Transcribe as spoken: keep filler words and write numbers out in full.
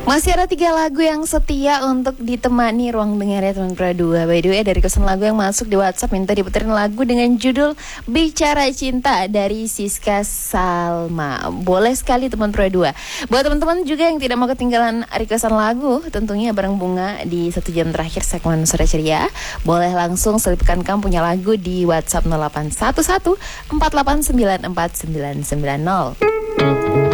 Masih ada tiga lagu yang setia untuk ditemani ruang dengar ya teman Pro dua. By the way, dari kesan lagu yang masuk di WhatsApp minta diputerin lagu dengan judul Bicara Cinta dari Siska Salma. Boleh sekali teman Pro dua. Buat teman-teman juga yang tidak mau ketinggalan requestan lagu, tentunya bareng Bunga di satu jam terakhir segmen Sore Ceria, boleh langsung selipkan kamu punya lagu di WhatsApp nol delapan satu satu empat delapan sembilan empat sembilan sembilan nol.